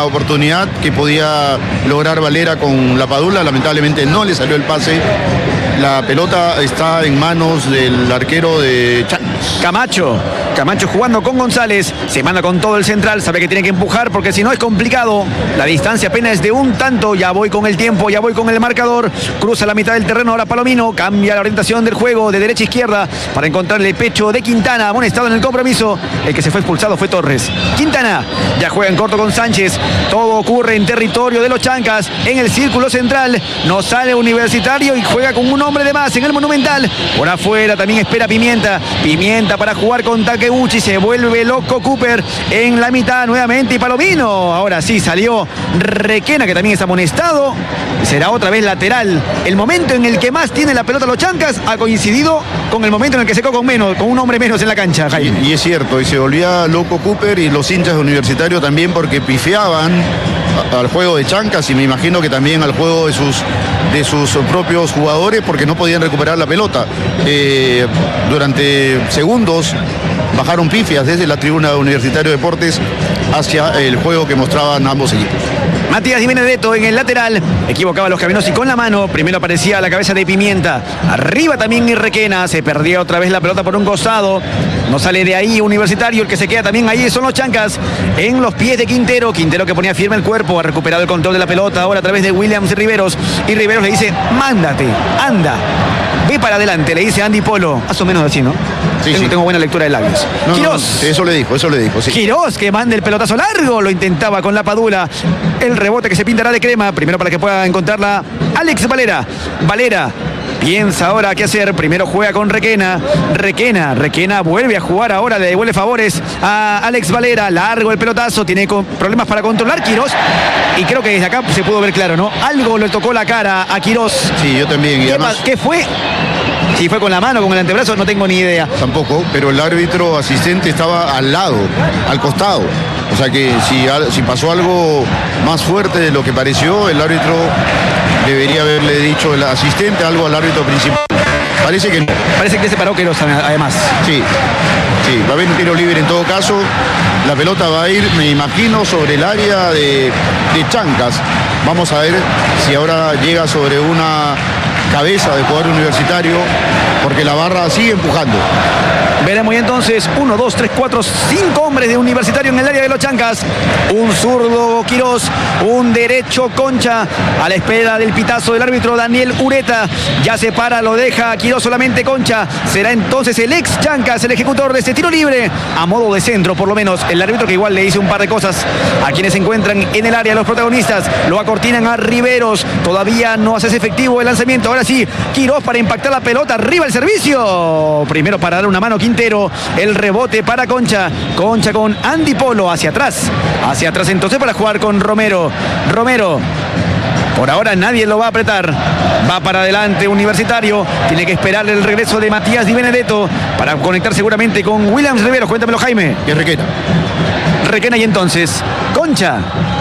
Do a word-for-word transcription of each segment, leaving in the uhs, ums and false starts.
una oportunidad que podía lograr Valera con la Padula, lamentablemente no le salió el pase. La pelota está en manos del arquero de Chancas. Camacho, Camacho jugando con González, se manda con todo el central, sabe que tiene que empujar porque si no es complicado. La distancia apenas es de un tanto, ya voy con el tiempo, ya voy con el marcador. Cruza la mitad del terreno, ahora Palomino, cambia la orientación del juego de derecha a izquierda para encontrarle el pecho de Quintana, amonestado en el compromiso. El que se fue expulsado fue Torres. Quintana ya juega en corto con Sánchez, todo ocurre en territorio de los Chancas, en el círculo central, no sale Universitario y juega con un hombre de más en el Monumental. Por afuera también espera Pimienta, Pimienta para jugar con Takeuchi, se vuelve loco Cooper en la mitad nuevamente y Palomino, ahora sí salió Requena que también es amonestado, será otra vez lateral. El momento en el que más tiene la pelota los Chancas ha coincidido con el momento en el que se quedó con menos, con un hombre menos en la cancha, Jaime. Y, y es cierto, y se volvía loco Cooper y los hinchas de Universitario también porque pifiaban a, al juego de Chancas y me imagino que también al juego de sus, de sus propios jugadores porque no podían recuperar la pelota. Eh, durante segundos bajaron pifias desde la tribuna de Universitario Deportes hacia el juego que mostraban ambos equipos. Matías Di Benedetto en el lateral, equivocaba los caminos y con la mano, primero aparecía la cabeza de Pimienta, arriba también Requena, se perdía otra vez la pelota por un costado, no sale de ahí Universitario, el que se queda también ahí son los Chancas, en los pies de Quintero, Quintero que ponía firme el cuerpo, ha recuperado el control de la pelota, ahora a través de Williams Riveros, y Riveros le dice, mándate, anda, ve para adelante, le dice Andy Polo, más o menos así, ¿no? Sí, tengo, sí. tengo buena lectura de labios. No, Quirós. No, eso le dijo, eso le dijo, sí. Quirós que manda el pelotazo largo, lo intentaba con la Padula, el rebote que se pintará de crema, primero para que pueda encontrarla Alex Valera, Valera piensa ahora qué hacer, primero juega con Requena, Requena, Requena vuelve a jugar ahora, le devuelve favores a Alex Valera, largo el pelotazo, tiene problemas para controlar Quirós, y creo que desde acá se pudo ver claro, ¿no? Algo le tocó la cara a Quirós. Sí, yo también. Y ¿Qué, además, ¿Qué fue? Si fue con la mano, con el antebrazo, no tengo ni idea. Tampoco, pero el árbitro asistente estaba al lado, al costado. O sea que si, si pasó algo más fuerte de lo que pareció, el árbitro debería haberle dicho el asistente algo al árbitro principal. Parece que no. Parece que se paró Quirós además. Sí, sí, va a haber un tiro libre en todo caso. La pelota va a ir, me imagino, sobre el área de, de Chancas. Vamos a ver si ahora llega sobre una cabeza de jugador Universitario, porque la barra sigue empujando. Veremos y entonces uno, dos, tres, cuatro, cinco hombres de Universitario en el área de los Chancas. Un zurdo Quirós, un derecho Concha, a la espera del pitazo del árbitro Daniel Ureta. Ya se para, lo deja Quirós solamente Concha. Será entonces el ex Chancas el ejecutor de este tiro libre, a modo de centro por lo menos. El árbitro que igual le dice un par de cosas a quienes se encuentran en el área, los protagonistas. Lo acortinan a Riveros, todavía no hace efectivo el lanzamiento. Ahora sí, Quirós para impactar la pelota, arriba el servicio. Primero para dar una mano Quintero, el rebote para Concha, Concha con Andy Polo hacia atrás, hacia atrás entonces para jugar con Romero, Romero, por ahora nadie lo va a apretar, va para adelante Universitario, tiene que esperar el regreso de Matías Di Benedetto para conectar seguramente con Williams Riveros, cuéntamelo Jaime. Y Requena. Requena y entonces, Concha.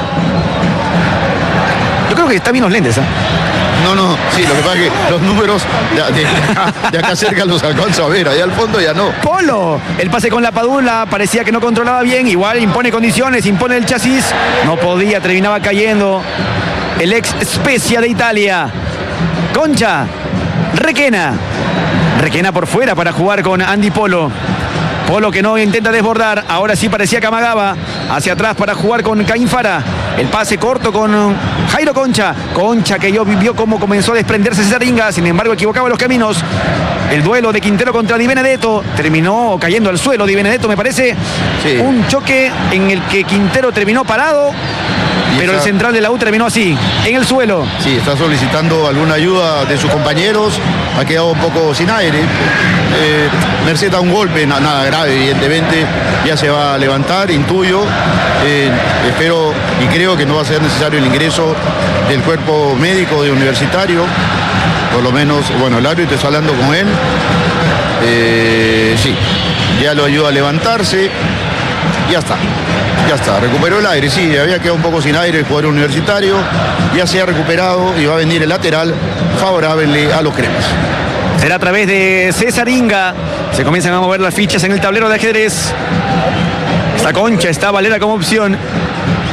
Yo creo que está bien los lentes, ¿eh? No, no, sí, lo que pasa es que los números de, de, de acá cerca los alcanzo a ver, allá al fondo ya no. Polo, el pase con la Padula, parecía que no controlaba bien, igual impone condiciones, impone el chasis, no podía, terminaba cayendo el ex Spezia de Italia. Concha, Requena, Requena por fuera para jugar con Andy Polo. Polo que no intenta desbordar, ahora sí parecía que amagaba, hacia atrás para jugar con Caín Fara. El pase corto con Jairo Concha. Concha que yo vio cómo comenzó a desprenderse esa ringa, sin embargo equivocaba los caminos. El duelo de Quintero contra Di Benedetto terminó cayendo al suelo. Di Benedetto me parece sí. Un choque en el que Quintero terminó parado, pero está, el central de la U terminó así, en el suelo. Sí, está solicitando alguna ayuda de sus compañeros, ha quedado un poco sin aire. Eh, Merced da un golpe, na, nada grave evidentemente, ya se va a levantar, intuyo. Eh, espero y creo que no va a ser necesario el ingreso del cuerpo médico de Universitario, por lo menos, bueno, el árbitro está hablando con él. Eh, sí, ya lo ayuda a levantarse. Ya está, ya está, recuperó el aire, sí, había quedado un poco sin aire el jugador Universitario, ya se ha recuperado y va a venir el lateral favorable a los cremas. Será a través de César Inga, se comienzan a mover las fichas en el tablero de ajedrez. Está Concha, está Valera como opción.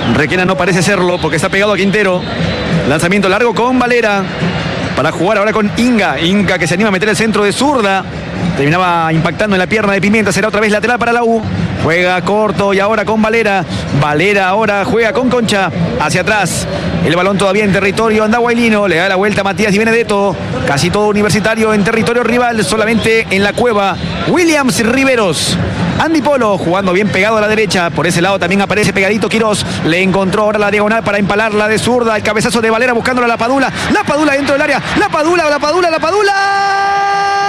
Requena no parece serlo porque está pegado a Quintero. Lanzamiento largo con Valera. Para jugar ahora con Inga. Inga que se anima a meter el centro de zurda. Terminaba impactando en la pierna de Pimienta. Será otra vez lateral para la U. Juega corto y ahora con Valera. Valera ahora juega con Concha. Hacia atrás. El balón todavía en territorio andahuaylino. Le da la vuelta a Matías Di Benedetto. Casi todo Universitario en territorio rival. Solamente en la cueva Williams Riveros. Andy Polo jugando bien pegado a la derecha. Por ese lado también aparece pegadito Quirós. Le encontró ahora la diagonal para empalarla de zurda. El cabezazo de Valera buscándola a la Padula. La Padula dentro del área. La Padula, la Padula, la Padula.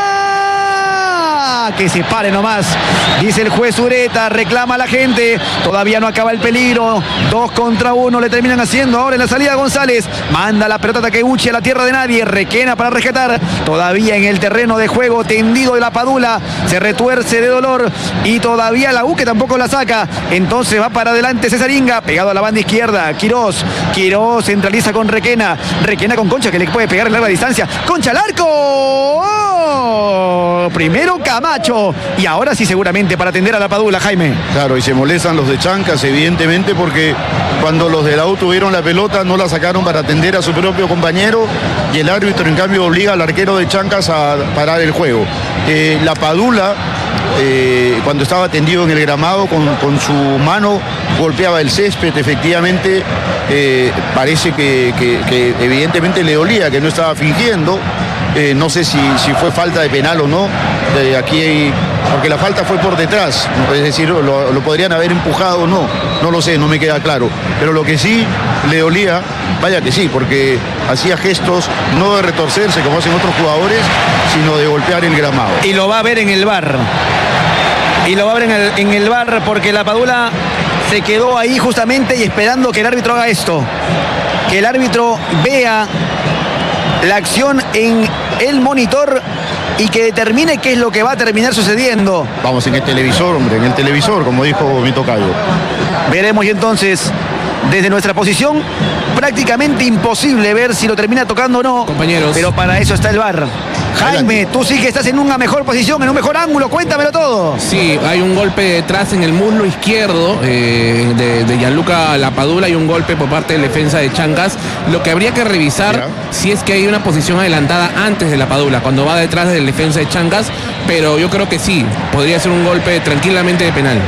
Que se pare nomás, dice el juez Ureta, reclama a la gente, todavía no acaba el peligro, dos contra uno le terminan haciendo ahora en la salida González, manda la pelota Takeuchi a la tierra de nadie, Requena para rescatar, todavía en el terreno de juego, tendido de la Padula, se retuerce de dolor y todavía la U que tampoco la saca, entonces va para adelante César Inga, pegado a la banda izquierda, Quirós, Quirós centraliza con Requena, Requena con Concha que le puede pegar en larga distancia, Concha al arco, ¡oh! Primero Camacho y ahora sí seguramente para atender a la Padula, Jaime. Claro, y se molestan los de Chancas evidentemente porque cuando los de la U tuvieron la pelota no la sacaron para atender a su propio compañero y el árbitro en cambio obliga al arquero de Chancas a parar el juego. Eh, la Padula eh, cuando estaba tendido en el gramado con, con su mano golpeaba el césped, efectivamente eh, parece que, que, que evidentemente le dolía, que no estaba fingiendo. Eh, no sé si, si fue falta de penal o no, de aquí hay, porque la falta fue por detrás, es decir, lo, lo podrían haber empujado o no, no lo sé, no me queda claro, pero lo que sí le dolía, vaya que sí, porque hacía gestos no de retorcerse como hacen otros jugadores, sino de golpear el gramado. Y lo va a ver en el V A R, y lo va a ver en el, en el V A R porque la Padula se quedó ahí justamente y esperando que el árbitro haga esto, que el árbitro vea la acción en el monitor y que determine qué es lo que va a terminar sucediendo. Vamos, en el televisor, hombre, en el televisor, como dijo mi tocayo. Veremos y entonces, desde nuestra posición, prácticamente imposible ver si lo termina tocando o no. Compañeros. Pero para eso está el V A R. Jaime, tú sí que estás en una mejor posición, en un mejor ángulo, cuéntamelo todo. Sí, hay un golpe detrás en el muslo izquierdo eh, de, de Gianluca Lapadula y un golpe por parte de defensa de Chancas. Lo que habría que revisar Mira. si es que hay una posición adelantada antes de Lapadula, cuando va detrás del defensa de Chancas, pero yo creo que sí, podría ser un golpe tranquilamente de penal.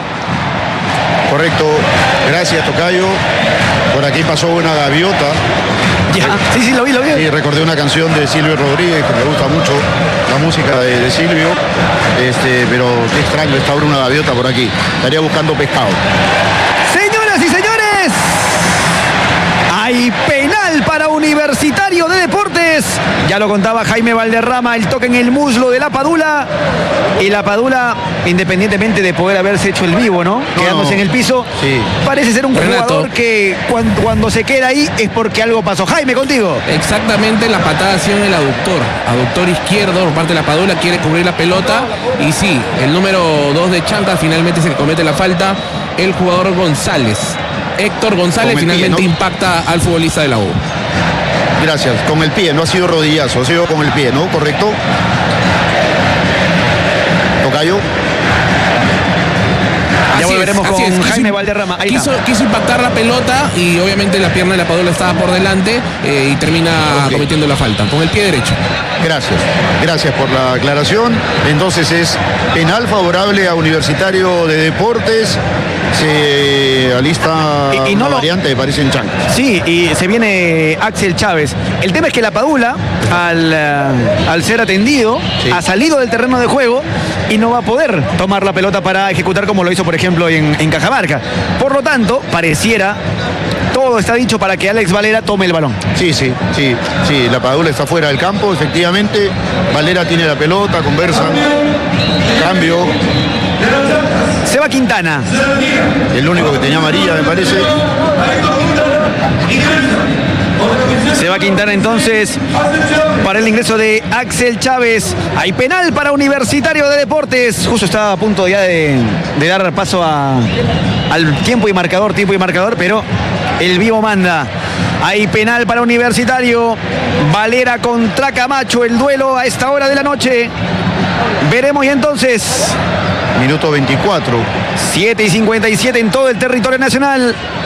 Correcto, gracias tocayo. Por aquí pasó una gaviota. Ya, sí, sí, lo vi, lo vi. Y recordé una canción de Silvio Rodríguez, que me gusta mucho la música de, de Silvio. Este, pero qué extraño, está ahora una gaviota por aquí. Estaría buscando pescado. Señoras y señores, hay penal para Universitario de Deportes. Ya lo contaba Jaime Valderrama, el toque en el muslo de la Padula. Y la Padula, independientemente de poder haberse hecho el vivo, ¿no? no Quedándose en el piso, sí. parece ser un Renato. jugador que cuando, cuando se queda ahí es porque algo pasó. Jaime, contigo. Exactamente, la patada ha sido en el aductor. Aductor izquierdo por parte de la Padula, quiere cubrir la pelota. Y sí, el número dos de Chancas finalmente se le comete la falta. El jugador González. Héctor González finalmente pie, ¿no? impacta al futbolista de la U. Gracias, con el pie, no ha sido rodillazo, ha sido con el pie, ¿no? ¿Correcto? Tocayo. Ya volveremos con es, Jaime quiso, Valderrama. Ahí quiso, quiso impactar la pelota y obviamente la pierna de la Padula estaba por delante eh, y termina okay. cometiendo la falta con el pie derecho. Gracias, gracias por la aclaración. Entonces es penal favorable a Universitario de Deportes. Se alista y, y no una lo... variante, me parece en Chancas. Sí, y se viene Axel Chávez. El tema es que la Padula, al, uh, al ser atendido, sí. ha salido del terreno de juego y no va a poder tomar la pelota para ejecutar como lo hizo, por ejemplo, en, en Cajamarca. Por lo tanto, pareciera... Todo está dicho para que Alex Valera tome el balón. Sí, sí, sí, sí. La Padula está fuera del campo, efectivamente. Valera tiene la pelota, conversan. Cambio. Seba Quintana. El único que tenía amarilla, me parece. Seba Quintana entonces para el ingreso de Axel Chávez. Hay penal para Universitario de Deportes. Justo estaba a punto ya de, de dar paso a, al tiempo y marcador, tiempo y marcador, pero el vivo manda. Hay penal para Universitario. Valera contra Camacho, el duelo a esta hora de la noche. Veremos y entonces. Minuto veinticuatro. siete y cincuenta y siete en todo el territorio nacional.